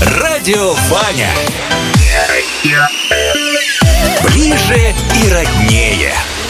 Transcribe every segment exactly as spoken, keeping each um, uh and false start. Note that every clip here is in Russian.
Радио Ваня. Ближе и роднее.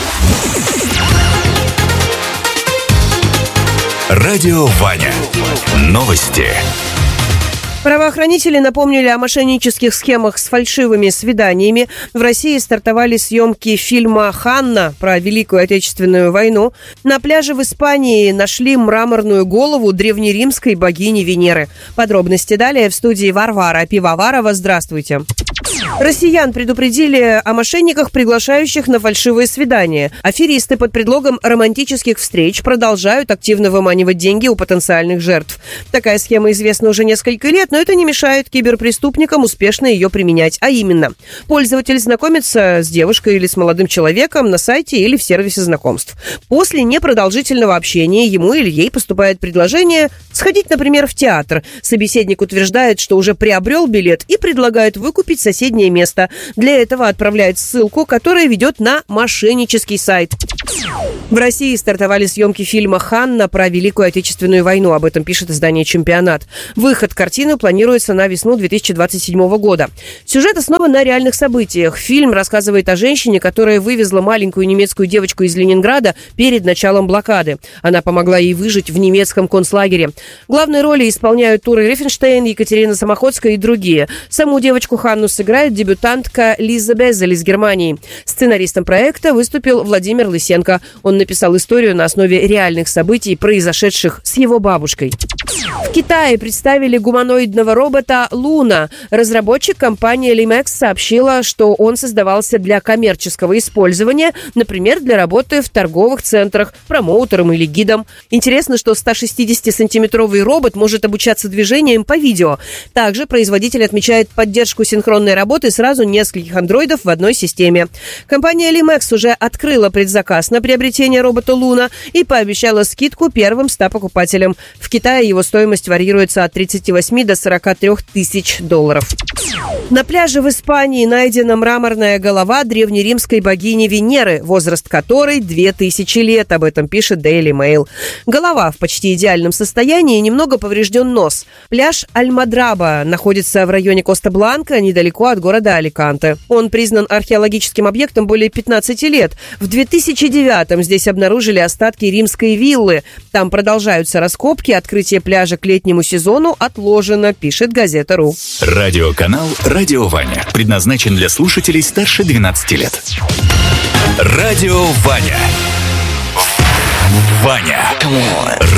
Радио Ваня. Новости. Правоохранители напомнили о мошеннических схемах с фальшивыми свиданиями. В России стартовали съемки фильма «Ханна» про Великую Отечественную войну. На пляже в Испании нашли мраморную голову древнеримской богини Венеры. Подробности далее в студии Варвара Пивоварова. Здравствуйте. Россиян предупредили о мошенниках, приглашающих на фальшивые свидания. Аферисты под предлогом романтических встреч продолжают активно выманивать деньги у потенциальных жертв. Такая схема известна уже несколько лет, но это не мешает киберпреступникам успешно ее применять. А именно, пользователь знакомится с девушкой или с молодым человеком на сайте или в сервисе знакомств. После непродолжительного общения ему или ей поступает предложение сходить, например, в театр. Собеседник утверждает, что уже приобрел билет и предлагает выкупить соседнее место. Для этого отправляет ссылку, которая ведет на мошеннический сайт. В России стартовали съемки фильма «Ханна» про Великую Отечественную войну. Об этом пишет издание «Чемпионат». Выход картины планируется на весну две тысячи двадцать седьмого года. Сюжет основан на реальных событиях. Фильм рассказывает о женщине, которая вывезла маленькую немецкую девочку из Ленинграда перед началом блокады. Она помогла ей выжить в немецком концлагере. Главные роли исполняют Тура Рифенштейн, Екатерина Самоходская и другие. Саму девочку Ханну сыграет дебютантка Лиза Безель из Германии. Сценаристом проекта выступил Владимир Лысенко. Он написал историю на основе реальных событий, произошедших с его бабушкой. В Китае представили гуманоидного робота Луна. Разработчик компания Limex сообщила, что он создавался для коммерческого использования, например, для работы в торговых центрах, промоутером или гидом. Интересно, что сто шестидесятисантиметровый робот может обучаться движениям по видео. Также производитель отмечает поддержку синхронной работы сразу нескольких андроидов в одной системе. Компания Limex уже открыла предзаказ на приобретение робота Луна и пообещала скидку первым ста покупателям. В Китае его стоимость варьируется от тридцати восьми до сорока трёх тысяч долларов. На пляже в Испании найдена мраморная голова древнеримской богини Венеры, возраст которой две тысячи лет. Об этом пишет Daily Mail. Голова в почти идеальном состоянии, немного поврежден нос. Пляж Альмадраба находится в районе Коста-Бланка, недалеко от города Аликанте. Он признан археологическим объектом более пятнадцати лет. В две тысячи девятом здесь обнаружили остатки римской виллы. Там продолжаются раскопки, открытие пляжа к летнему сезону отложено, пишет газета.ру. Радиоканал «Радио Ваня» предназначен для слушателей старше двенадцати лет. Радио Ваня. Ваня.